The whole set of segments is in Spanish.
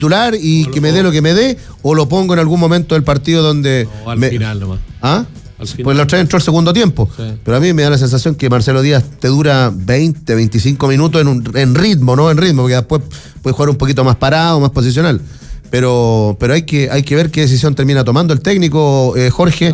titular y que me dé lo que me dé, o lo pongo en algún momento del partido donde... No, al final nomás. ¿Ah? Final. Pues lo trae entró el segundo tiempo. Sí. Pero a mí me da la sensación que Marcelo Díaz te dura 20, 25 minutos en ritmo, ¿no? En ritmo, porque después puede jugar un poquito más parado, más posicional. Pero hay que ver qué decisión termina tomando el técnico, Jorge,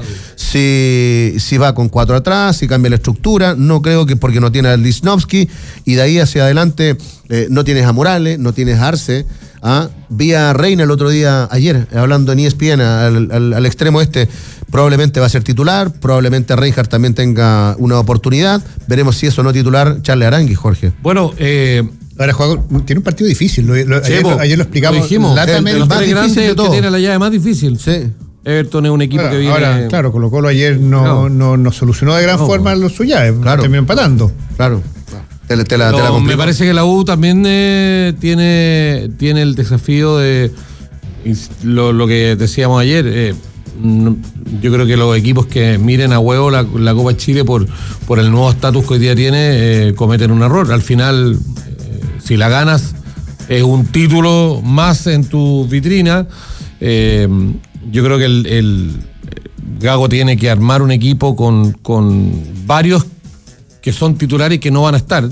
si va con 4 atrás, si cambia la estructura. No creo que porque no tiene a Lichnowsky, y de ahí hacia adelante no tienes a Morales, no tienes a Arce. Vi a Reina el otro día, ayer, hablando en ESPN al extremo probablemente va a ser titular, probablemente Reinhardt también tenga una oportunidad. Veremos si es o no titular Charles Aránguiz, Jorge. Bueno, ahora tiene un partido difícil, ayer lo explicamos. Lo dijimos, el más difícil de todo. Tiene la llave más difícil. Sí. Everton es un equipo que viene... Ahora, claro, Colo-Colo ayer no solucionó de gran forma su llave, terminó empatando. Claro. Te la me parece que la U también tiene el desafío de lo que decíamos ayer. Yo creo que los equipos que miren a huevo la Copa Chile por el nuevo estatus que hoy día tiene cometen un error. Al final, si la ganas, es un título más en tu vitrina. Yo creo que el Gago tiene que armar un equipo con varios que son titulares y que no van a estar.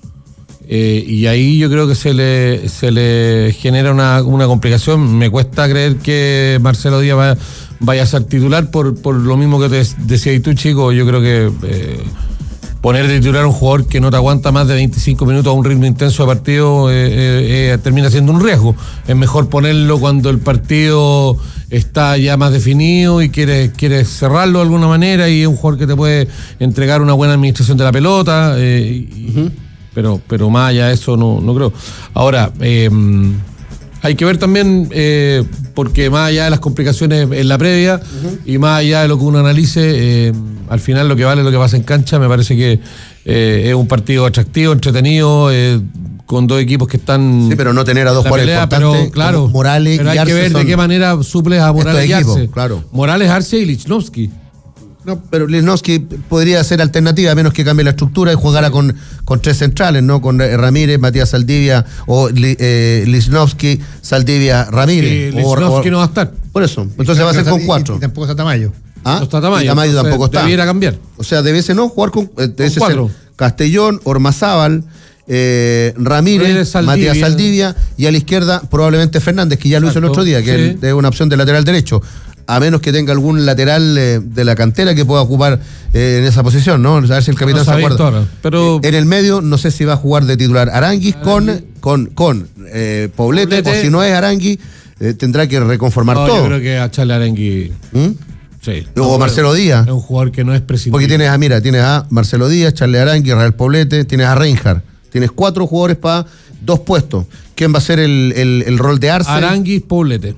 Y ahí yo creo que se le genera una complicación. Me cuesta creer que Marcelo Díaz vaya a ser titular por lo mismo que te decías tú, chico. Yo creo que poner de titular a un jugador que no te aguanta más de 25 minutos a un ritmo intenso de partido termina siendo un riesgo. Es mejor ponerlo cuando el partido está ya más definido y quieres cerrarlo de alguna manera, y es un jugador que te puede entregar una buena administración de la pelota, pero más allá de eso no creo. Ahora, hay que ver también, porque más allá de las complicaciones en la previa y más allá de lo que uno analice, al final lo que vale es lo que pasa en cancha. Me parece que es un partido atractivo, entretenido, con dos equipos que están... Sí, pero no tener a dos jugadores importantes, pero, claro, Morales pero y Arce. Hay que ver de qué manera suples a Morales y Arce. Claro. Morales, Arce y Lichnowsky. No, pero Lichnowsky podría ser alternativa, a menos que cambie la estructura y jugara con 3 centrales, ¿no? Con Ramírez, Matías Saldivia, o Lichnowsky, Saldivia, Ramírez. Lichnowsky no va a estar. Por eso, entonces va a ser con 4. Y tampoco está Tamayo. No está Tamayo. Tamayo tampoco está. Debiera cambiar. O sea, debiese no jugar con 4. Castellón, Ormazábal, Ramírez, Matías Saldivia, y a la izquierda probablemente Fernández, que ya lo hizo el otro día, que es una opción de lateral derecho, a menos que tenga algún lateral de la cantera que pueda ocupar en esa posición, ¿no? A ver si el capitán se acuerda. Ahora, pero en el medio no sé si va a jugar de titular Aránguiz con Poblete, o si no es Aránguiz, tendrá que reconformar todo. Yo creo que a Charles Aránguiz... Sí. O Marcelo Díaz. Es un jugador que no es prescindible. Porque tienes a Marcelo Díaz, Charles Aránguiz, Israel Poblete, tienes a Reinhardt. Tienes 4 jugadores para 2 puestos. ¿Quién va a ser el rol de Arce? Aránguiz, Poblete.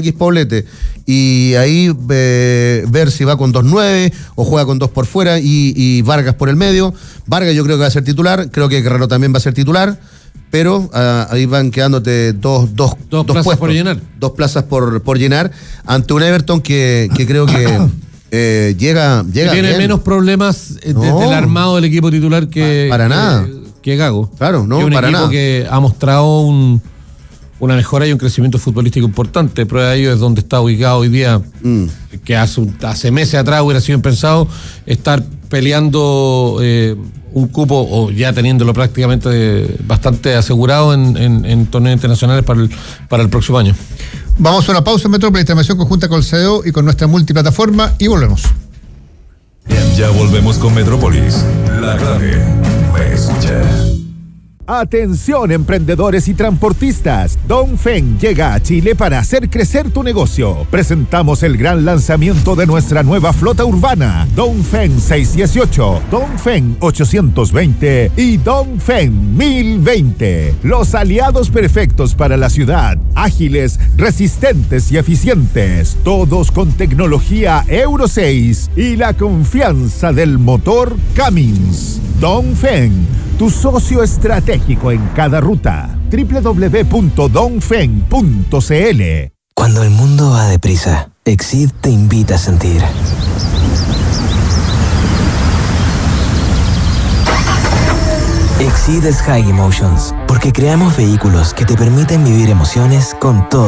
Y ahí ver si va con 2-9 o juega con 2 por fuera y Vargas por el medio. Vargas yo creo que va a ser titular. Creo que Guerrero también va a ser titular. Pero ahí van quedándote dos plazas puestos, por llenar. 2 plazas por llenar ante un Everton que creo que llega tiene bien. menos problemas desde el armado del equipo titular para nada. Que Gago. Claro, no, es un para equipo nada. Que ha mostrado una mejora y un crecimiento futbolístico importante. Prueba de ello es donde está ubicado hoy día, que hace meses atrás hubiera sido impensado estar peleando un cupo, o ya teniéndolo prácticamente bastante asegurado en torneos internacionales para el próximo año. Vamos a una pausa en Metrópolis, información conjunta con el CDO y con nuestra multiplataforma, y volvemos. Ya volvemos con Metrópolis. La clave me escucha. Atención, emprendedores y transportistas. Dongfeng llega a Chile para hacer crecer tu negocio. Presentamos el gran lanzamiento de nuestra nueva flota urbana, Dongfeng 618, Dongfeng 820 y Dongfeng 1020. Los aliados perfectos para la ciudad, ágiles, resistentes y eficientes, todos con tecnología Euro 6 y la confianza del motor Cummins. Dongfeng, tu socio estratégico en cada ruta. www.dongfeng.cl. Cuando el mundo va deprisa, Exceed te invita a sentir. Exceed es High Emotions, porque creamos vehículos que te permiten vivir emociones con todo